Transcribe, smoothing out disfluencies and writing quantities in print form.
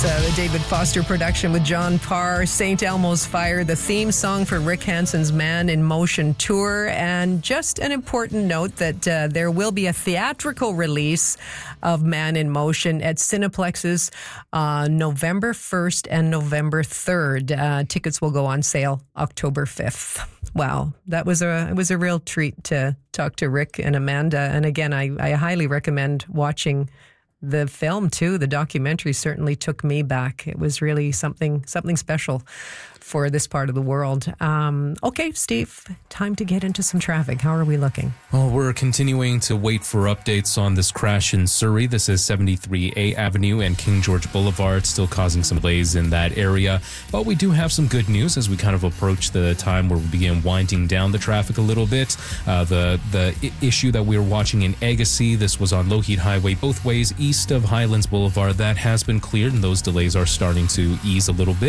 the David Foster production with John Parr, St. Elmo's Fire, the theme song for Rick Hansen's Man in Motion tour. And just an important note that there will be a theatrical release of Man in Motion at Cineplexes November 1st and November 3rd. Tickets will go on sale October 5th. Wow, it was a real treat to talk to Rick and Amanda. And again, I highly recommend watching the film too. The documentary certainly took me back. It was really something special for this part of the world. Okay, Steve, time to get into some traffic. How are we looking? Well, we're continuing to wait for updates on this crash in Surrey. This is 73A Avenue and King George Boulevard, still causing some delays in that area. But we do have some good news as we kind of approach the time where we begin winding down the traffic a little bit. The issue that we were watching in Agassiz, this was on Lougheed Highway both ways east of Highlands Boulevard. That has been cleared and those delays are starting to ease a little bit.